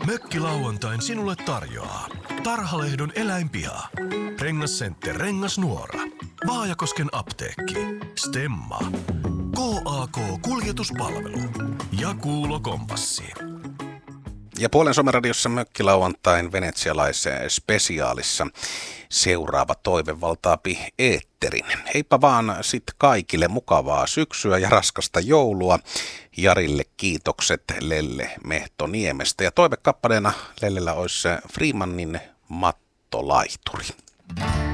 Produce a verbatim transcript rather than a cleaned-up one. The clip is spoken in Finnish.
Mökkilauantain sinulle tarjoaa Tarhalehdon eläinpiha, Rengascenter Rengasnuora, Vaajakosken apteekki, Stemma, K A K-kuljetuspalvelu ja Kuulo Kompassi. Ja Puolen Suomen-radiossa Mökkilauantain venetsialaisen spesiaalissa seuraava toive valtaapi eetterin. Heippa vaan sit kaikille mukavaa syksyä ja raskasta joulua. Jarille kiitokset Lelle Mehtoniemestä. Ja toivekappaleena Lellellä olisi Freemanin Mattolaituri.